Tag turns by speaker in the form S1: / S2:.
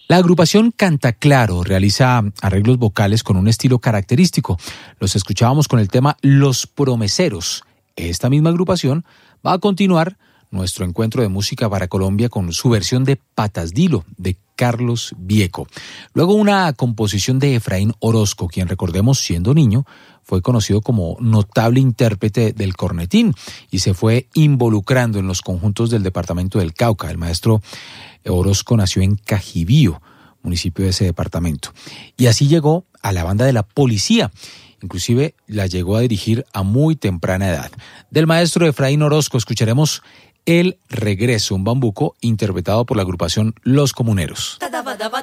S1: La agrupación Canta Claro realiza arreglos vocales con un estilo característico. Los escuchábamos con el tema Los Promeseros. Esta misma agrupación va a continuar nuestro encuentro de música para Colombia con su versión de Patas Dilo, de Carlos Vieco. Luego una composición de Efraín Orozco, quien, recordemos, siendo niño, fue conocido como notable intérprete del cornetín y se fue involucrando en los conjuntos del departamento del Cauca. El maestro Orozco nació en Cajibío, municipio de ese departamento, y así llegó a la banda de la policía. Inclusive la llegó a dirigir a muy temprana edad. Del maestro Efraín Orozco escucharemos El Regreso, un bambuco interpretado por la agrupación Los Comuneros.